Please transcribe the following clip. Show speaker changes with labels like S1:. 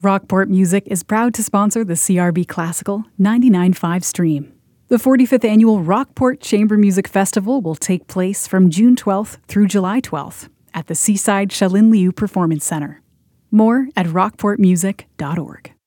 S1: Rockport Music is proud to sponsor the CRB Classical 99.5 stream. The 45th Annual Rockport Chamber Music Festival will take place from June 12th through July 12th at the Seaside Shalin Liu Performance Center. More at rockportmusic.org.